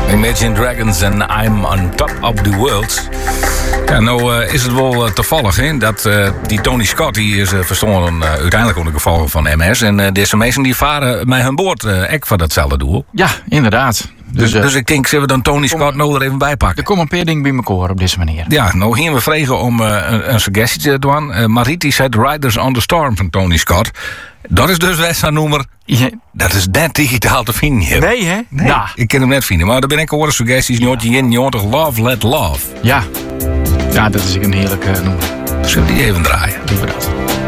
Imagine Dragons en I'm on top of the world. Ja, nou is het wel toevallig hè, dat die Tony Scott die is verstoren uiteindelijk onder gevolgen van MS. En deze mensen die varen met hun boord ook voor datzelfde doel. Ja, inderdaad. Dus ik denk, zullen we dan Tony Scott nou er even bij pakken? Er komen een paar dingen bij elkaar op deze manier. Ja, nou gingen we vragen om een suggestie te doen. Mariti zegt Riders on the Storm van Tony Scott. Dat is dus wedstrijdnummer. Ja. Dat is net digitaal te vinden hier. Nee, hè? Nee, ja. Ik kan hem net vinden. Maar daar ben ik horen suggesties. 1991 Love Let Love. Ja. Ja, dat is een heerlijke nummer. Zullen we die even draaien? Doen we dat.